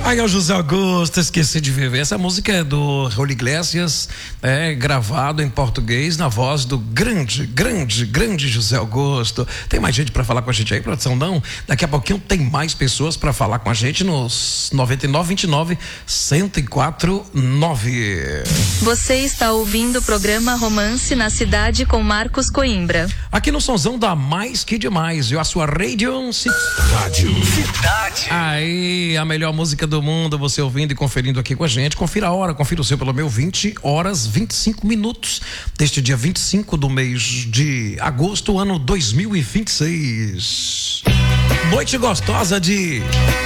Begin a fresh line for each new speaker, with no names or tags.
Aí o José Augusto, Esqueci de Viver. Essa música é do Raul Iglesias, gravado em português na voz do grande José Augusto. Tem mais gente pra falar com a gente aí, produção? Não? Daqui a pouquinho tem mais pessoas pra falar com a gente nos 9929-1049.
Você está ouvindo o programa Romance na Cidade com Marcos Coimbra.
Aqui no Sonzão da Mais Que Demais, e a sua Rádio Cidade. Aí, a melhor música do mundo, você ouvindo e conferindo aqui com a gente. Confira a hora, confira o seu pelo meu, 20h25 deste dia 25 do mês de agosto, ano 2026. Noite gostosa de